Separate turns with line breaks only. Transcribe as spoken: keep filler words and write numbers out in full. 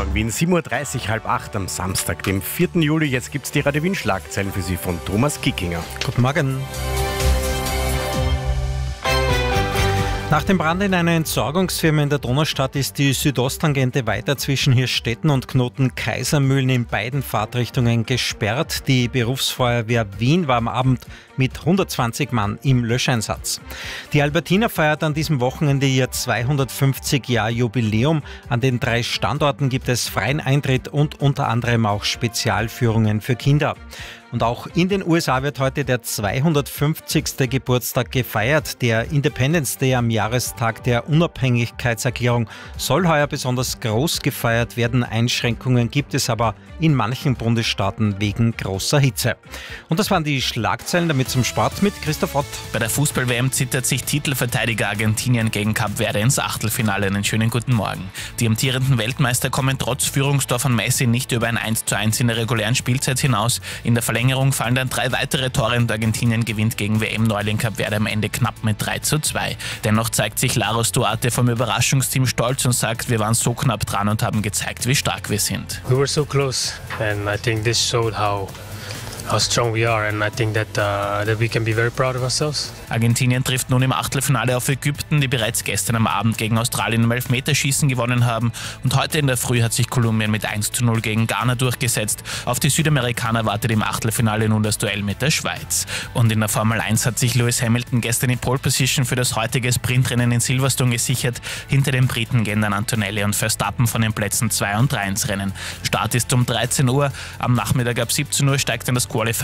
Radio Wien, sieben Uhr dreißig, halb acht am Samstag, dem vierten Juli. Jetzt gibt es die Radio Wien-Schlagzeilen für Sie von Thomas Kickinger.
Guten Morgen. Nach dem Brand in einer Entsorgungsfirma in der Donaustadt ist die Südosttangente weiter zwischen Hirstetten und Knoten Kaisermühlen in beiden Fahrtrichtungen gesperrt. Die Berufsfeuerwehr Wien war am Abend mit hundertzwanzig Mann im Löscheinsatz. Die Albertina feiert an diesem Wochenende ihr zweihundertfünfzig Jahr Jubiläum. An den drei Standorten gibt es freien Eintritt und unter anderem auch Spezialführungen für Kinder. Und auch in den U S A wird heute der zweihundertfünfzigste Geburtstag gefeiert. Der Independence Day am Jahrestag der Unabhängigkeitserklärung soll heuer besonders groß gefeiert werden. Einschränkungen gibt es aber in manchen Bundesstaaten wegen großer Hitze. Und das waren die Schlagzeilen, damit zum Sport mit Christoph Ott.
Bei der Fußball-W M zittert sich Titelverteidiger Argentinien gegen Kap Verde ins Achtelfinale. Einen schönen guten Morgen. Die amtierenden Weltmeister kommen trotz Führungstor von Messi nicht über ein eins zu eins in der regulären Spielzeit hinaus. In der Verlängerung fallen dann drei weitere Tore und Argentinien gewinnt gegen W M-Neuling Kap Verde am Ende knapp mit drei zu zwei. Dennoch zeigt sich Laros Duarte vom Überraschungsteam stolz und sagt, wir waren so knapp dran und haben gezeigt, wie stark wir sind.
We were so close and I think this showed how how strong we are and I think that uh, that we can be very proud of ourselves.
Argentinien trifft nun im Achtelfinale auf Ägypten, die bereits gestern am Abend gegen Australien im Elfmeterschießen gewonnen haben. Und heute in der Früh hat sich Kolumbien mit eins zu null gegen Ghana durchgesetzt. Auf die Südamerikaner wartet im Achtelfinale nun das Duell mit der Schweiz. Und in der Formel eins hat sich Lewis Hamilton gestern in Pole Position für das heutige Sprintrennen in Silverstone gesichert. Hinter den Briten gehen dann Antonelli und Verstappen von den Plätzen zwei und drei ins Rennen. Start ist um dreizehn Uhr. Am Nachmittag ab siebzehn Uhr steigt dann das Qualifying